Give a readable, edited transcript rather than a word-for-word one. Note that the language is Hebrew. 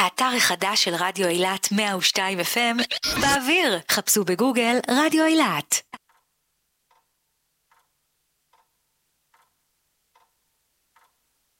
האתר החדש של רדיו אילת 102 FM באוויר. חפשו בגוגל רדיו אילת.